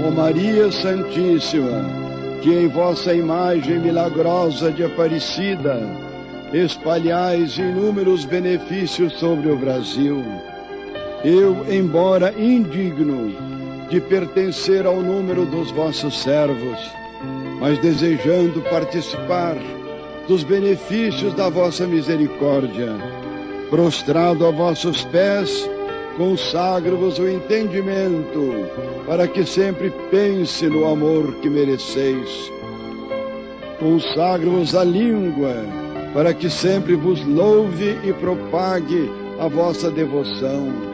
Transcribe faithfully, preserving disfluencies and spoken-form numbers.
Ó Maria Santíssima, que em vossa imagem milagrosa de Aparecida espalhais inúmeros benefícios sobre o Brasil, eu, embora indigno de pertencer ao número dos vossos servos, mas desejando participar dos benefícios da vossa misericórdia, prostrado a vossos pés, consagro-vos o entendimento, para que sempre pense no amor que mereceis. Consagro-vos a língua, para que sempre vos louve e propague a vossa devoção.